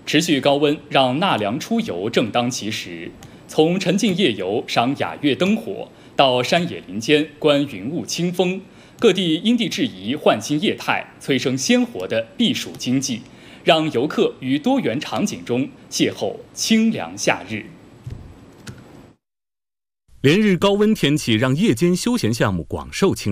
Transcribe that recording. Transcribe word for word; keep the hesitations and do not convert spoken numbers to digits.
持续高温让纳凉出游正当其时，从沉浸夜游赏雅月灯火，到山野林间观云雾清风，各地因地制宜换新业态，催生鲜活的避暑经济，让游客于多元场景中邂逅清凉夏日。 连日高温天气让夜间休闲项目广受青睐。